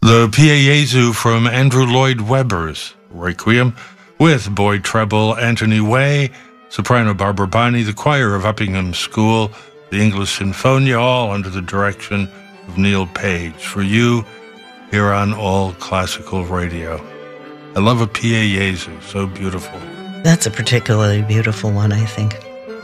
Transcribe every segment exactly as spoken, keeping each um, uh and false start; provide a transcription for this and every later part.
The Pie Jesu from Andrew Lloyd Webber's Requiem, with boy treble Anthony Way, soprano Barbara Bonney, the choir of Uppingham School, the English Sinfonia, all under the direction of Neil Page. For you, here on All Classical Radio. I love a Pie Jesu, so beautiful. That's a particularly beautiful one, I think.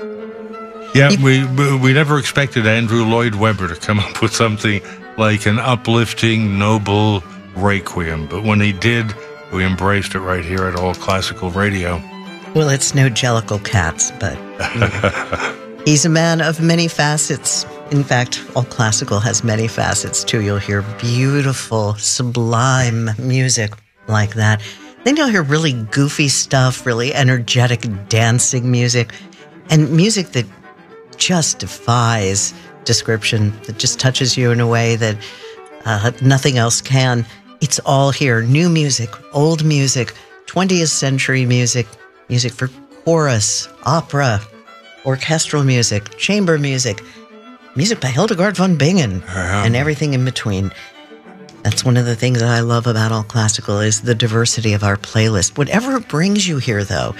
Yeah, we we never expected Andrew Lloyd Webber to come up with something like an uplifting, noble requiem. But when he did, we embraced it right here at All Classical Radio. Well, it's no Jellicle Cats, but you know, he's a man of many facets. In fact, All Classical has many facets, too. You'll hear beautiful, sublime music like that. Then you'll hear really goofy stuff, really energetic dancing music, and music that just defies description, that just touches you in a way that uh, nothing else can. It's all here. New music, old music, twentieth century music, music for chorus, opera, orchestral music, chamber music, music by Hildegard von Bingen, uh-huh. and everything in between. That's one of the things that I love about All Classical is the diversity of our playlist. Whatever brings you here, though,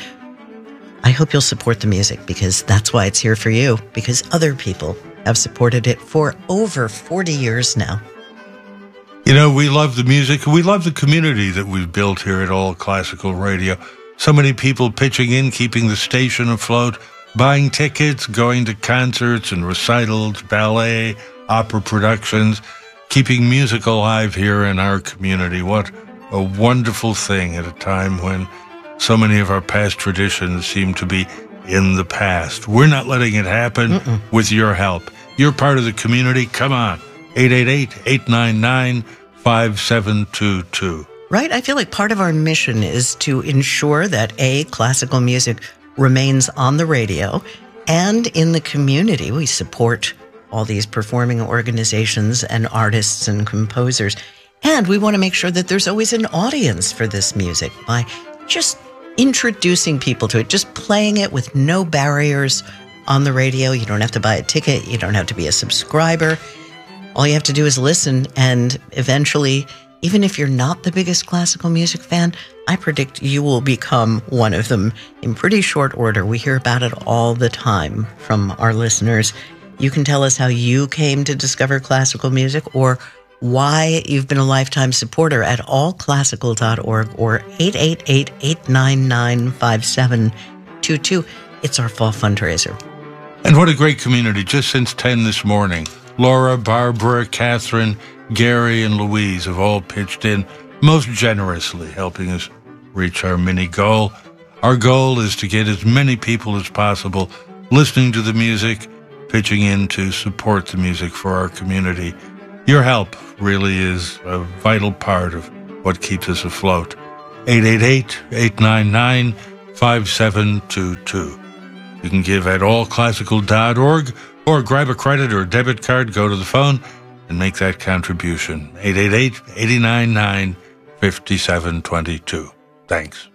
I hope you'll support the music, because that's why it's here for you, because other people have supported it for over forty years now. You know, we love the music. We love the community that we've built here at All Classical Radio. So many people pitching in, keeping the station afloat, buying tickets, going to concerts and recitals, ballet, opera productions, keeping music alive here in our community. What a wonderful thing at a time when so many of our past traditions seem to be in the past. We're not letting it happen Mm-mm. with your help. You're part of the community. Come on. eight eight eight, eight nine nine, five seven two two. Right? I feel like part of our mission is to ensure that, A, classical music remains on the radio and in the community. We support all these performing organizations and artists and composers. And we want to make sure that there's always an audience for this music by just introducing people to it, just playing it with no barriers on the radio. You don't have to buy a ticket. You don't have to be a subscriber. All you have to do is listen, and eventually, even if you're not the biggest classical music fan, I predict you will become one of them in pretty short order. We hear about it all the time from our listeners. You can tell us how you came to discover classical music, or why you've been a lifetime supporter at all classical dot org or eight eight eight, eight nine nine, five seven two two. It's our fall fundraiser. And what a great community. Just since ten this morning, Laura, Barbara, Catherine, Gary, and Louise have all pitched in most generously, helping us reach our mini goal. Our goal is to get as many people as possible listening to the music, pitching in to support the music for our community. Your help really is a vital part of what keeps us afloat. eight eight eight, eight nine nine, five seven two two. You can give at all classical dot org or grab a credit or debit card, go to the phone, and make that contribution. eight eight eight, eight nine nine, five seven two two. Thanks.